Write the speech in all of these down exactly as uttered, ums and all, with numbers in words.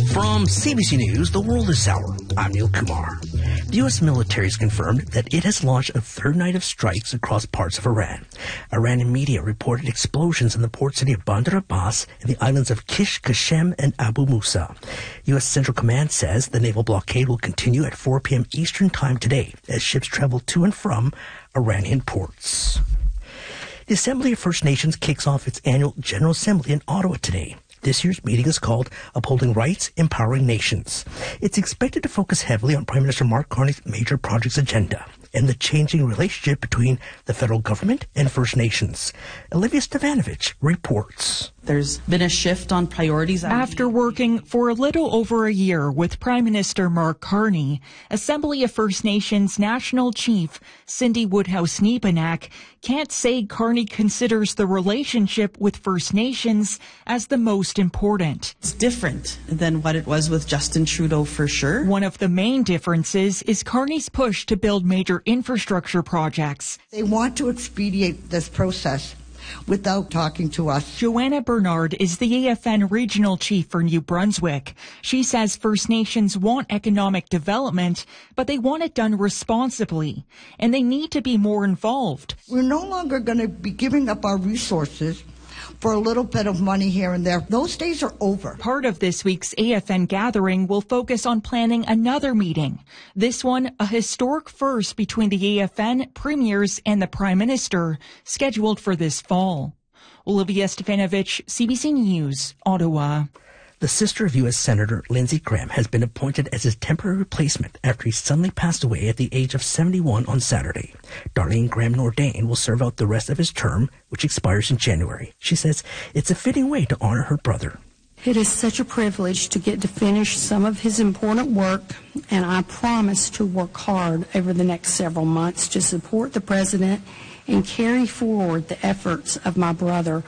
From C B C News, The World is Sour. I'm Neil Kumar. The U S military has confirmed that it has launched a third night of strikes across parts of Iran. Iranian media reported explosions in the port city of Bandar Abbas and the islands of Kish, Kashem, and Abu Musa. U S Central Command says the naval blockade will continue at four p.m. Eastern Time today as ships travel to and from Iranian ports. The Assembly of First Nations kicks off its annual General Assembly in Ottawa today. This year's meeting is called Upholding Rights, Empowering Nations. It's expected to focus heavily on Prime Minister Mark Carney's major projects agenda and the changing relationship between the federal government and First Nations. Olivia Stevanovich reports. There's been a shift on priorities. After working for a little over a year with Prime Minister Mark Carney, Assembly of First Nations National Chief Cindy Woodhouse-Nebenak can't say Carney considers the relationship with First Nations as the most important. It's different than what it was with Justin Trudeau, for sure. One of the main differences is Carney's push to build major infrastructure projects. They want to expedite this process without talking to us. Joanna Bernard is the A F N regional chief for New Brunswick. She says First Nations want economic development, but they want it done responsibly, and they need to be more involved. We're no longer going to be giving up our resources for a little bit of money here and there. Those days are over. Part of this week's A F N gathering will focus on planning another meeting. This one, a historic first between the A F N, premiers, and the Prime Minister, scheduled for this fall. Olivia Stefanovich, C B C News, Ottawa. The sister of U S Senator Lindsey Graham has been appointed as his temporary replacement after he suddenly passed away at the age of seventy-one on Saturday. Darlene Graham Nordane will serve out the rest of his term, which expires in January. She says it's a fitting way to honor her brother. It is such a privilege to get to finish some of his important work, and I promise to work hard over the next several months to support the president and carry forward the efforts of my brother.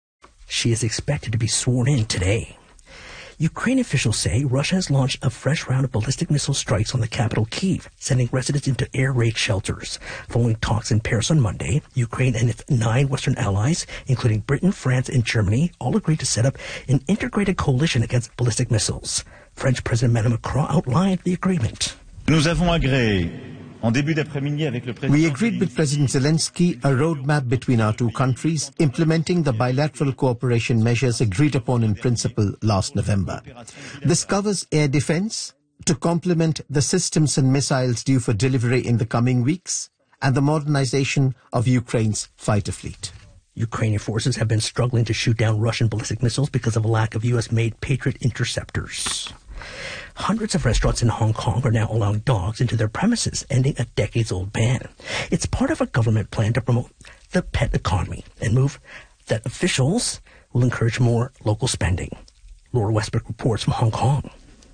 She is expected to be sworn in today. Ukraine officials say Russia has launched a fresh round of ballistic missile strikes on the capital, Kyiv, sending residents into air raid shelters. Following talks in Paris on Monday, Ukraine and its nine Western allies, including Britain, France, and Germany, all agreed to set up an integrated coalition against ballistic missiles. French President Emmanuel Macron outlined the agreement. Nous avons agréé en début d'après-midi avec le président. We agreed with President Zelensky a roadmap between our two countries, implementing the bilateral cooperation measures agreed upon in principle last November. This covers air defense to complement the systems and missiles due for delivery in the coming weeks, and the modernization of Ukraine's fighter fleet. Ukrainian forces have been struggling to shoot down Russian ballistic missiles because of a lack of U S-made Patriot interceptors. Hundreds of restaurants in Hong Kong are now allowing dogs into their premises, ending a decades-old ban. It's part of a government plan to promote the pet economy and move that officials will encourage more local spending. Laura Westbrook reports from Hong Kong.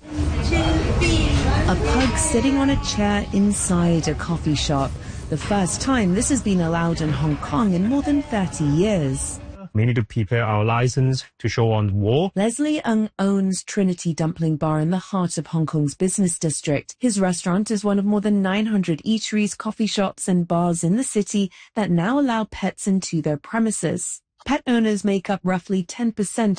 A pug sitting on a chair inside a coffee shop. The first time this has been allowed in Hong Kong in more than thirty years. We need to prepare our license to show on the wall. Leslie Ng owns Trinity Dumpling Bar in the heart of Hong Kong's business district. His restaurant is one of more than nine hundred eateries, coffee shops and bars in the city that now allow pets into their premises. Pet owners make up roughly ten percent